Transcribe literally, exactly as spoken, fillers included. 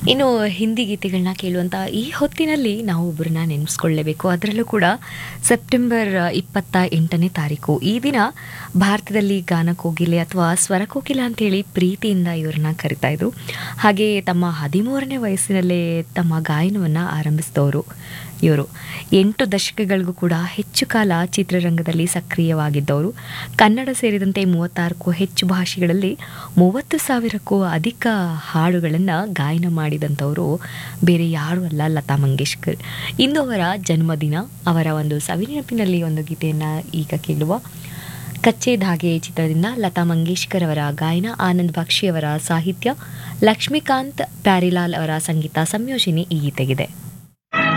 ಇನ್ನು ಹಿಂದಿ ಗೀತೆಗಳನ್ನ ಕೇಳುವಂಥ ಈ ಹೊತ್ತಿನಲ್ಲಿ ನಾವು ಒಬ್ಬರನ್ನ ನೆನೆಸ್ಕೊಳ್ಳೇಬೇಕು. ಅದರಲ್ಲೂ ಕೂಡ ಸೆಪ್ಟೆಂಬರ್ ಇಪ್ಪತ್ತ ಎಂಟನೇ ತಾರೀಕು ಈ ದಿನ ಭಾರತದಲ್ಲಿ ಗಾನಕೋಗಿಲೆ ಅಥವಾ ಸ್ವರಕೋಕಿಲ ಅಂತೇಳಿ ಪ್ರೀತಿಯಿಂದ ಇವ್ರನ್ನ ಕರಿತಾ ಇದ್ರು. ಹಾಗೆ ತಮ್ಮ ಹದಿಮೂರನೇ ವಯಸ್ಸಿನಲ್ಲೇ ತಮ್ಮ ಗಾಯನವನ್ನು ಆರಂಭಿಸಿದವರು ಇವರು. ಎಂಟು ದಶಕಗಳಿಗೂ ಕೂಡ ಹೆಚ್ಚು ಕಾಲ ಚಿತ್ರರಂಗದಲ್ಲಿ ಸಕ್ರಿಯವಾಗಿದ್ದವರು. ಕನ್ನಡ ಸೇರಿದಂತೆ ಮೂವತ್ತಾರಕ್ಕೂ ಹೆಚ್ಚು ಭಾಷೆಗಳಲ್ಲಿ ಮೂವತ್ತು ಸಾವಿರಕ್ಕೂ ಅಧಿಕ ಹಾಡುಗಳನ್ನು ಗಾಯನ ಮಾಡಿದಂಥವರು ಬೇರೆ ಯಾರೂ ಅಲ್ಲ, ಲತಾ ಮಂಗೇಶ್ಕರ್. ಇಂದು ಅವರ ಜನ್ಮದಿನ. ಅವರ ಒಂದು ಸವಿನೆನಪಿನಲ್ಲಿ ಒಂದು ಗೀತೆಯನ್ನು ಈಗ ಕೇಳುವ. ಕಚ್ಚೆ ಧಾಗೆ ಚಿತ್ರದಿಂದ ಲತಾ ಮಂಗೇಶ್ಕರ್ ಅವರ ಗಾಯನ, ಆನಂದ್ ಬಕ್ಷಿ ಅವರ ಸಾಹಿತ್ಯ, ಲಕ್ಷ್ಮೀಕಾಂತ್ ಪ್ಯಾರಿಲಾಲ್ ಅವರ ಸಂಗೀತ ಸಂಯೋಜನೆ ಈ ಗೀತೆಗಿದೆ.